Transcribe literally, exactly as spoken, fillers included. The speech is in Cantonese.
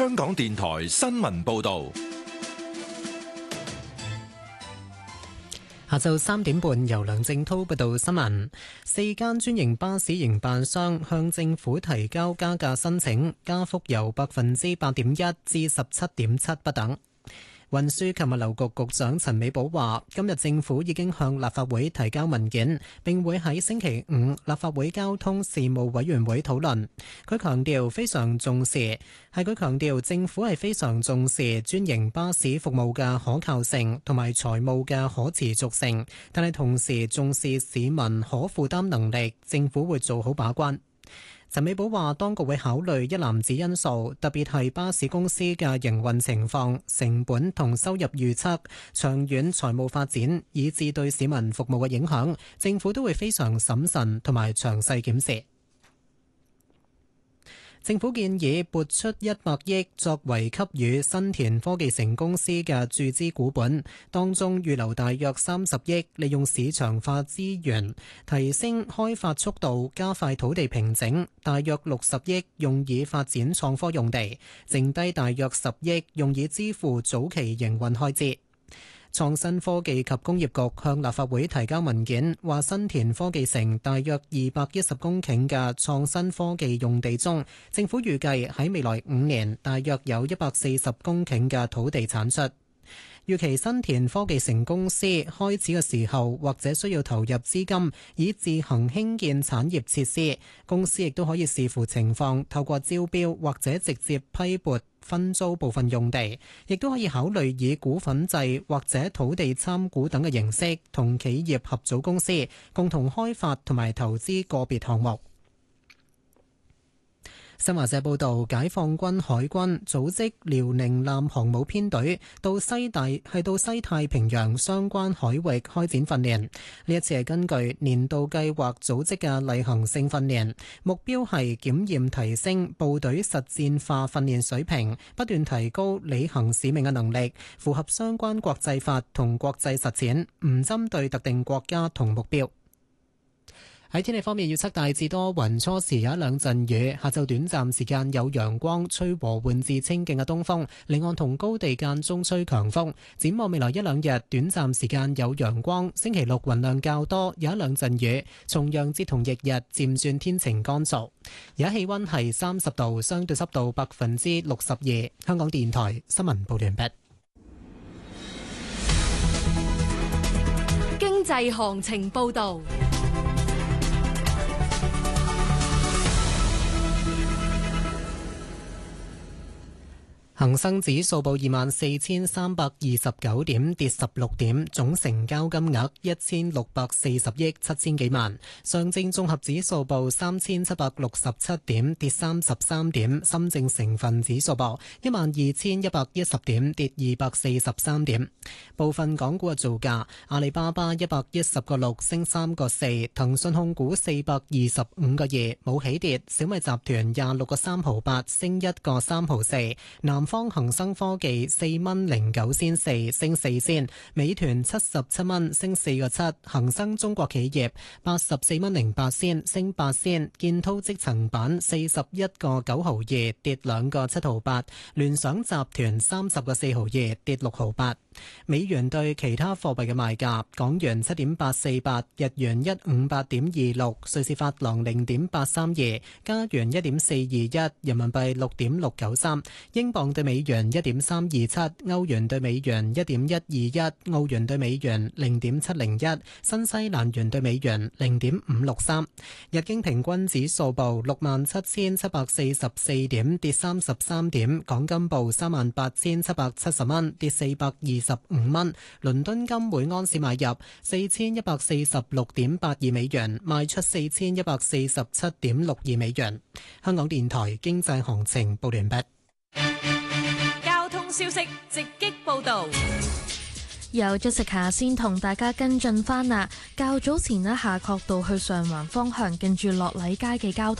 香港電台新聞報道。 下晝三點半，由梁正濤報道新聞。四間專營巴士營辦商向政府提交加價申請，加幅由百分之八點一至十七點七不等。運輸及物流局局長陳美寶話，今日政府已經向立法會提交文件，並會喺星期五立法會交通事務委員會討論。佢強調非常重視，係佢強調政府係非常重視專營巴士服務嘅可靠性同埋財務嘅可持續性，但係同時重視市民可負擔能力，政府會做好把關。陳美寶話，當局會考慮一籃子因素，特別係巴士公司嘅營運情況、成本同收入預測、長遠財務發展，以至對市民服務嘅影響，政府都會非常審慎同埋詳細檢視。政府建議撥出一百億作為給予新田科技城公司嘅注資股本，當中預留大約三十億，利用市場化資源提升開發速度，加快土地平整；大約六十億用以發展創科用地，剩低大約十億用以支付早期營運開支。創新科技及工業局向立法會提交文件，話新田科技城大約二百一十公頃嘅創新科技用地中，政府預計喺未來五年大約有一百四十公頃嘅土地產出。預期新田科技城公司開始嘅時候，或者需要投入資金以自行興建產業設施，公司亦都可以視乎情況，透過招標或者直接批撥分租部分用地，亦都可以考慮以股份制或者土地參股等嘅形式，同企業合組公司共同開發同埋投資個別項目。新華社報道，解放軍海軍組織遼寧艦航母編隊到西大係到西太平洋相關海域開展訓練。呢一次係根據年度計劃組織嘅例行性訓練，目標係檢驗提升部隊實戰化訓練水平，不斷提高履行使命嘅能力，符合相關國際法同國際實踐，唔針對特定國家同目標。喺天氣方面，預測大致多雲，初時有一兩陣雨，下晝短暫時間有陽光，吹和緩至清勁嘅東風，離岸同高地間中吹強風。展望未來一兩日，短暫時間有陽光，星期六雲量較多，有一兩陣雨。重陽節同翌日漸轉天晴乾燥。而家氣溫係三十度，相對濕度百分之六十二。香港電台新聞報完畢。 經濟行情報道。 恒生指數報二萬四千三百二十九點，跌十六點，總成交金額一千六百四十億七千幾萬。上證綜合指數報三千七百六十七點，跌三十三點。深證成分指數報一萬二千一百一十點，跌二百四十三點。部分港股嘅造價：阿里巴巴一百一十個六升三個四，騰訊控股四百二十五個二冇起跌，小米集團廿六個三毫八升一個三毫四，南方恒生科技四蚊零九仙四升四仙，美團七十七蚊升四個七，恒生中國企業八十四蚊零八仙升八仙，建滔積層板四十一個九毫二跌兩個七毫八，聯想集團三十個四毫二跌六毫八。美元對其他貨幣嘅賣價：港元七點八四八，日元一五八點二六，瑞士法郎零點八三二，加元一點四二一，人民幣六點六九三，英鎊對美元一點三二七，歐元對美元一點一二一，澳元對美元零點七零一，新西蘭元對美元零點五六三。日經平均指數報六萬七千七百四十四點，跌三十三點。港金報三萬八千七百七十蚊，跌四百二十五蚊。倫敦金每安士買入四千一百四十六點八二美元，賣出四千一百四十七點六二美元。香港電台經濟行情報完畢。 交通消息直擊報道。 由 Jessica 先同大家跟進返啦。較早前呢，夏慤道去上環方向近住樂禮街嘅交通